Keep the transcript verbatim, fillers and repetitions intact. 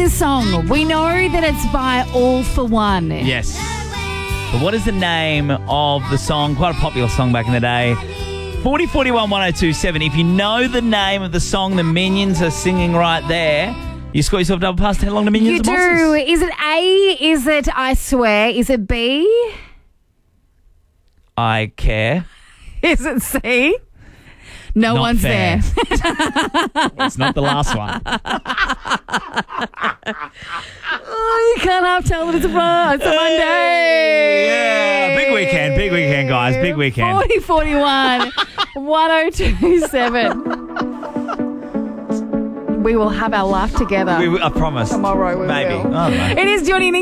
this song? We know that it's by All for One. Yes. But what is the name of the song? Quite a popular song back in the day. forty forty-one one oh two seven. If you know the name of the song the Minions are singing right there, you score yourself double pass to Headlong to Minions. You do. Bosses. Is it A? Is it I Swear? Is it B? I care. Is it C? No Not one's fair. there. It's not the last one. Oh, you can't half tell that it's a, fun. It's a Monday. Yeah, big weekend, big weekend, guys, big weekend. forty forty-one one oh two seven. We will have our laugh together. We, I promise. Tomorrow we Maybe. will. I don't know. It is Johnny and